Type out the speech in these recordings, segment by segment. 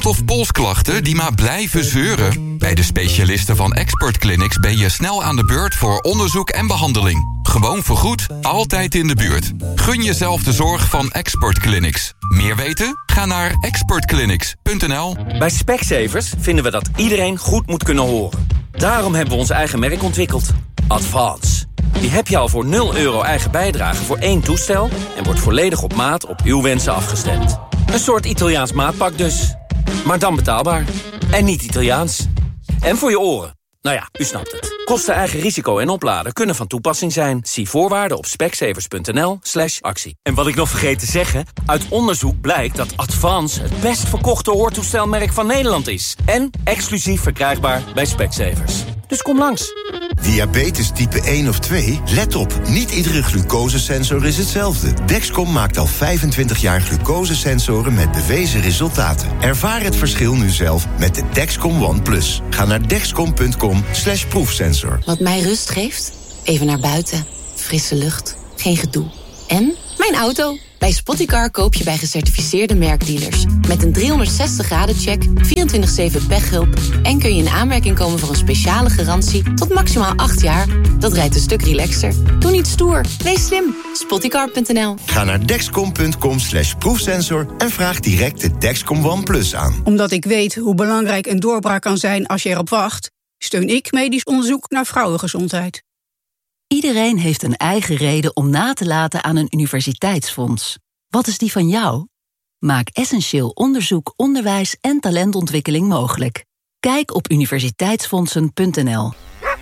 of polsklachten die maar blijven zeuren? Bij de specialisten van Expert Clinics ben je snel aan de beurt voor onderzoek en behandeling. Gewoon vergoed, altijd in de buurt. Gun jezelf de zorg van Expert Clinics. Meer weten? Ga naar expertclinics.nl. Bij Specsavers vinden we dat iedereen goed moet kunnen horen. Daarom hebben we ons eigen merk ontwikkeld. Advance. Die heb je al voor €0 eigen bijdrage voor 1 toestel... en wordt volledig op maat op uw wensen afgestemd. Een soort Italiaans maatpak dus. Maar dan betaalbaar. En niet Italiaans. En voor je oren. Nou ja, u snapt het. Kosten, eigen risico en opladen kunnen van toepassing zijn. Zie voorwaarden op specsavers.nl/actie. En wat ik nog vergeet te zeggen... uit onderzoek blijkt dat Advance het best verkochte hoortoestelmerk van Nederland is. En exclusief verkrijgbaar bij Specsavers. Dus kom langs. Diabetes type 1 of 2? Let op, niet iedere glucosesensor is hetzelfde. Dexcom maakt al 25 jaar glucosesensoren met bewezen resultaten. Ervaar het verschil nu zelf met de Dexcom One Plus. Ga naar dexcom.com/proefsensor. Wat mij rust geeft? Even naar buiten. Frisse lucht. Geen gedoe. En mijn auto. Bij Spottycar koop je bij gecertificeerde merkdealers. Met een 360-graden-check, 24/7 pechhulp... en kun je in aanmerking komen voor een speciale garantie... tot maximaal 8 jaar. Dat rijdt een stuk relaxter. Doe niet stoer. Wees slim. Spottycar.nl. Ga naar dexcom.com/proefsensor... en vraag direct de Dexcom One Plus aan. Omdat ik weet hoe belangrijk een doorbraak kan zijn als je erop wacht... steun ik medisch onderzoek naar vrouwengezondheid. Iedereen heeft een eigen reden om na te laten aan een universiteitsfonds. Wat is die van jou? Maak essentieel onderzoek, onderwijs en talentontwikkeling mogelijk. Kijk op universiteitsfondsen.nl.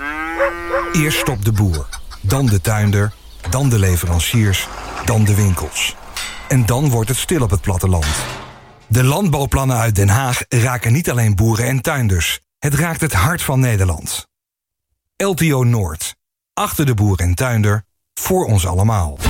Eerst stopt de boer, dan de tuinder, dan de leveranciers, dan de winkels. En dan wordt het stil op het platteland. De landbouwplannen uit Den Haag raken niet alleen boeren en tuinders. Het raakt het hart van Nederland. LTO Noord. Achter de boer en tuinder, voor ons allemaal.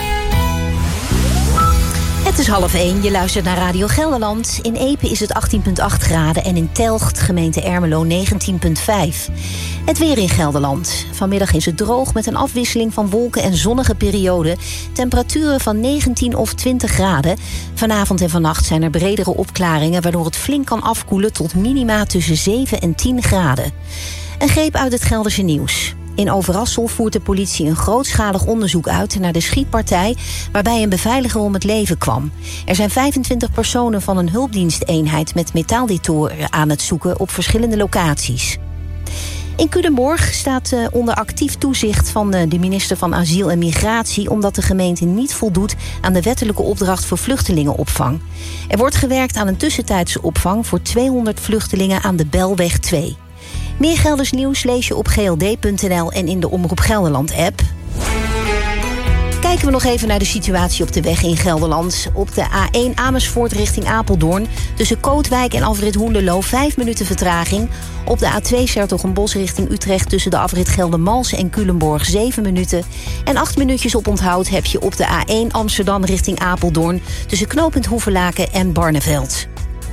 Het is 12:30, je luistert naar Radio Gelderland. In Epe is het 18,8 graden en in Telgt, gemeente Ermelo, 19,5. Het weer in Gelderland. Vanmiddag is het droog met een afwisseling van wolken en zonnige perioden. Temperaturen van 19 of 20 graden. Vanavond en vannacht zijn er bredere opklaringen... waardoor het flink kan afkoelen tot minima tussen 7 en 10 graden. Een greep uit het Gelderse nieuws. In Overasselt voert de politie een grootschalig onderzoek uit naar de schietpartij waarbij een beveiliger om het leven kwam. Er zijn 25 personen van een hulpdiensteenheid met metaaldetectoren aan het zoeken op verschillende locaties. In Culemborg staat onder actief toezicht van de minister van Asiel en Migratie... omdat de gemeente niet voldoet aan de wettelijke opdracht voor vluchtelingenopvang. Er wordt gewerkt aan een tussentijdse opvang voor 200 vluchtelingen aan de Belweg 2. Meer Gelders nieuws lees je op gld.nl en in de Omroep Gelderland-app. Kijken we nog even naar de situatie op de weg in Gelderland. Op de A1 Amersfoort richting Apeldoorn. Tussen Kootwijk en afrit Hoenderloo 5 minuten vertraging. Op de A2 Sertogenbosch richting Utrecht tussen de afrit Geldermalsen en Culemborg 7 minuten. En 8 minuutjes op onthoud heb je op de A1 Amsterdam richting Apeldoorn. Tussen knooppunt Hoevelaken en Barneveld.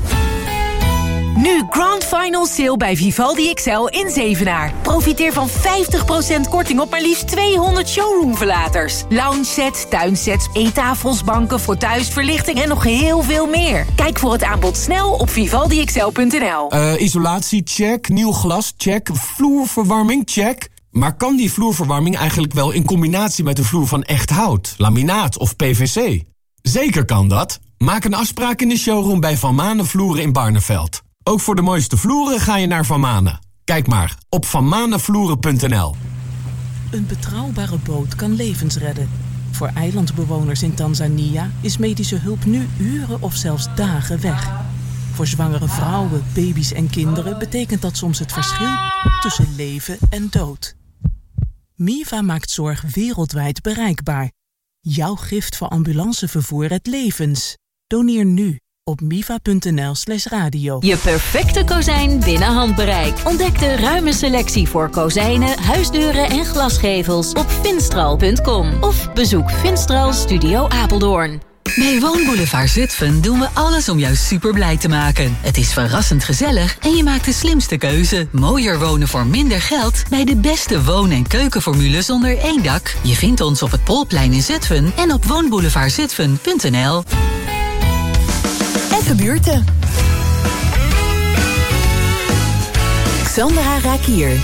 Nu Grand Final Sale bij Vivaldi XL in Zevenaar. Profiteer van 50% korting op maar liefst 200 showroomverlaters. Lounge set, tuinsets, eettafels, banken voor thuis, verlichting en nog heel veel meer. Kijk voor het aanbod snel op vivaldixl.nl. Isolatie, check. Nieuw glas, check. Vloerverwarming, check. Maar kan die vloerverwarming eigenlijk wel in combinatie met een vloer van echt hout, laminaat of PVC? Zeker kan dat. Maak een afspraak in de showroom bij Van Manen Vloeren in Barneveld. Ook voor de mooiste vloeren ga je naar Van Manen. Kijk maar op vanmanenvloeren.nl. Een betrouwbare boot kan levens redden. Voor eilandbewoners in Tanzania is medische hulp nu uren of zelfs dagen weg. Voor zwangere vrouwen, baby's en kinderen betekent dat soms het verschil tussen leven en dood. MIVA maakt zorg wereldwijd bereikbaar. Jouw gift voor ambulancevervoer redt levens. Doneer nu op miva.nl/radio. Je perfecte kozijn binnen handbereik. Ontdek de ruime selectie voor kozijnen, huisdeuren en glasgevels op finstral.com. Of bezoek Finstral Studio Apeldoorn. Bij Woonboulevard Zutphen doen we alles om jou super blij te maken. Het is verrassend gezellig en je maakt de slimste keuze. Mooier wonen voor minder geld bij de beste woon- en keukenformule zonder één dak. Je vindt ons op het Polplein in Zutphen en op woonboulevardzutphen.nl. Even buurten. Sandra Rakier.